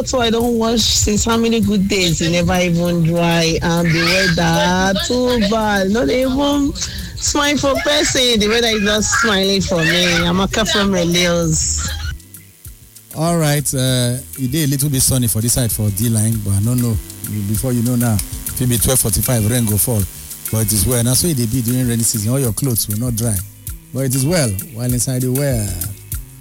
clothes I don't wash since how many good days? It never even dry, and the weather too bad. Not even smile for person. The weather is not smiling for me. I'm a from Relios. All right, it did a little bit sunny for this side for D-line, but I don't know. Before you know now, it will be 12:45, rain go fall. But it is well. That's why they be during rainy season. All your clothes will not dry. But it is well while inside the wear.